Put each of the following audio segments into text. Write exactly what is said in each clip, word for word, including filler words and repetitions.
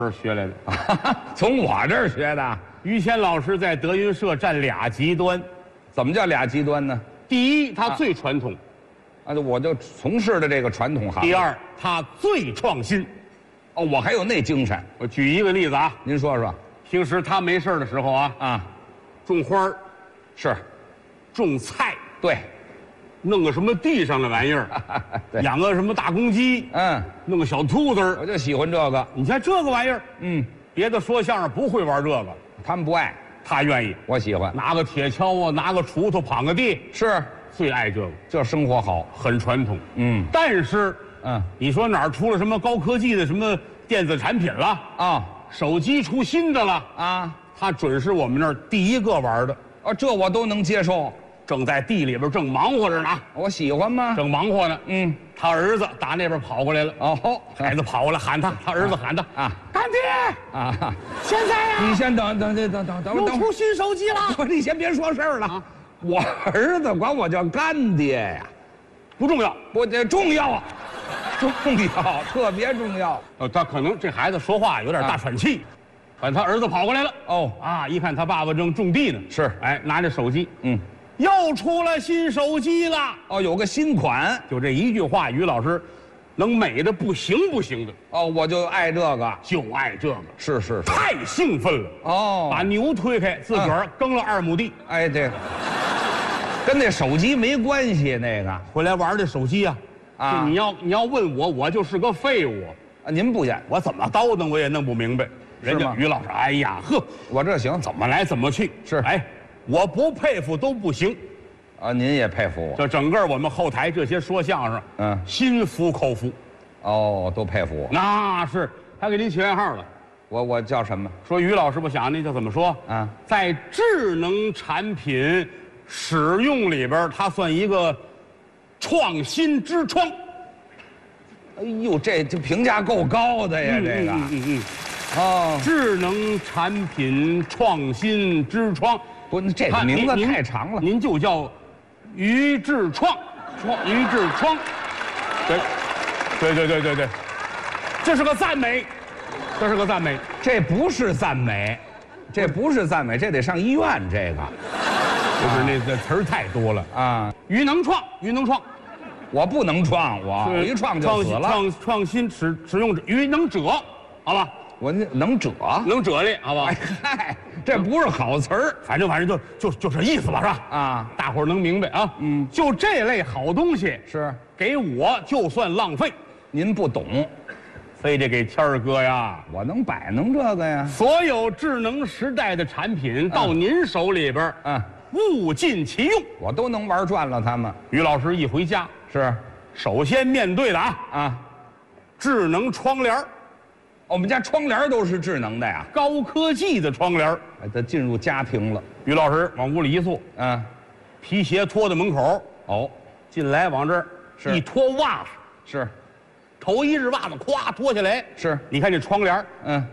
这儿学来的， 从我这儿学的。 于谦老师在德云社占俩极端， 怎么叫俩极端呢？ 第一，他最传统； 啊，我就从事的这个传统行业。 第二，他最创新。 哦，我还有那精神。 我举一个例子啊， 您说说。 平时他没事的时候啊， 啊， 种花儿， 是， 种菜， 对， 弄个什么地上的玩意儿， 对， 养个什么大公鸡， 嗯， 弄个小兔子儿， 我就喜欢这个。 你看这个玩意儿， 嗯， 别的说相声不会玩这个， 他们不爱， 他愿意， 我喜欢。 拿个铁锹啊，拿个锄头耙个地， 是， 最爱这个， 就生活好。 很传统。 嗯但是， 嗯你说哪儿出了什么高科技的什么电子产品了？ 啊手机出新的了， 啊他准是我们那儿第一个玩的。 哦，这我都能接受。 正在地里边正忙活着呢， 我喜欢吗？ 正忙活呢。 嗯， 他儿子打那边跑过来了， 哦， 孩子跑过来喊他，他儿子喊他啊， 干爹啊！ 现在呀， 你先等等等等等等等会儿， 又出新手机了。 不是，你先别说事儿了。 啊我儿子管我叫干爹呀， 不重要， 不，这重要啊，重要，特别重要。 呃，他可能这孩子说话有点大喘气，反正他儿子跑过来了。 哦， 啊，一看他爸爸正种地呢， 是， 哎，拿着手机， 嗯， 又出了新手机了。 哦，有个新款。 就这一句话，于老师能美的不行不行的， 哦，我就爱这个。 就爱这个， 是是是。 太兴奋了。 哦， 把牛推开，自个儿耕了二亩地， 哎，这个跟那手机没关系，那个回来玩这手机啊。 啊就你要你要问我，我就是个废物， 啊，您不演， 我怎么叨叨我也弄不明白。人家是吗于老师，哎呀呵， 我这行怎么来怎么去。 是哎，我不佩服都不行。 啊？您也佩服我？ 这整个我们后台这些说相声， 嗯心服口服。 哦，都佩服我。 那是他给您起外号了， 我我叫什么？ 说于老师，我想那叫怎么说啊？ 在智能产品使用里边，它算一个创新之窗。 哎呦，这这评价够高的呀，这个。 嗯嗯嗯， 哦， 智能产品创新之窗， 不，这个看名字您太长了。 您就叫于智创，创于智创，对，对对对对对，这是个赞美，这是个赞美。 这不是赞美，这不是赞美，这得上医院。这个就是那个词儿太多了。 啊， 于能创，于能创， 我不能创，我我一创就死了。 创创新使使用者，于能者，好吧？ 我那能者， 能者力，好吧？ 哎嗨，这不是好词儿反正反正就就就这意思吧，是吧？ 啊。 大伙儿能明白啊？ 嗯， 就这类好东西， 是给我就算浪费， 您不懂， 非得给谦儿哥呀。 我能摆弄这个呀。 所有智能时代的产品到您手里边， 嗯， 物尽其用。 我都能玩转了。他们于老师一回家， 是首先面对的啊， 啊， 智能窗帘儿， 我们家窗帘都是智能的呀。 高科技的窗帘儿。 哎，这进入家庭了。 于老师往屋里一坐， 嗯， 皮鞋脱在门口， 哦， 进来往这儿是一脱袜子， 是头一只袜子咵脱下来， 是， 你看这窗帘儿， 嗯，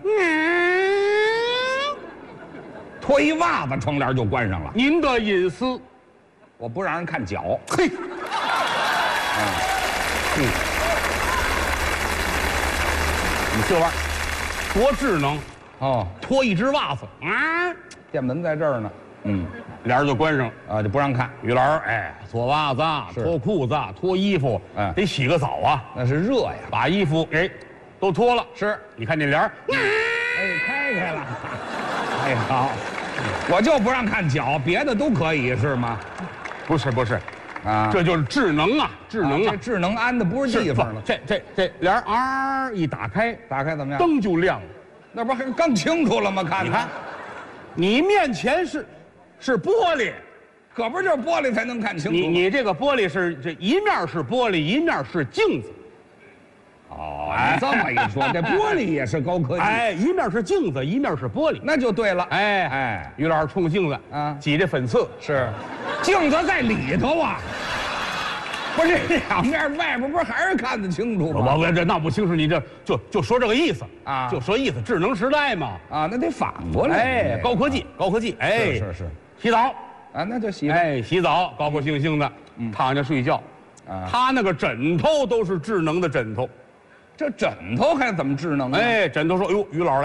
脱一袜子，窗帘就关上了。 您的隐私， 我不让人看脚。 嘿，嗯，你这玩意儿多智能， 哦， 脱一只袜子啊， 店门在这儿呢。嗯， 帘儿就关上了。 啊，就不让看， 于老师，哎，脱袜子啊， 是脱裤子啊，脱衣服， 嗯得洗个澡啊， 那是热呀。 把衣服给都脱了。 是， 你看这帘儿， 哎，开开了。哎，好，我就不让看脚，别的都可以是吗？ 不是不是， 啊， 这就是智能啊，智能啊这，智能安的不是地方了。 这这这帘儿啊一打开， 打开怎么样？ 灯就亮了。 那不还更清楚了吗？看你看，你面前是是玻璃， 可不就是玻璃才能看清楚吗？ 你你这个玻璃是这一面是玻璃，一面是镜子。 哦，你这么一说，这玻璃也是高科技。 哎，一面是镜子，一面是玻璃。 那就对了。 哎哎， 于老师冲镜子啊挤这粉刺， 是，镜子在里头啊，不是这两面，外边不是还是看得清楚吗？ 我我这闹不清楚，你这就就说这个意思啊就说意思，智能时代嘛。 啊，那得反过来。 哎，高科技，高科技，哎， 是是是， 洗澡， 啊，那就洗吧。 哎，洗澡，高高兴兴的躺下睡觉。 啊， 他那个枕头都是智能的枕头。 这枕头还怎么智能呢？ 哎，枕头说：“哎呦，于老师来。”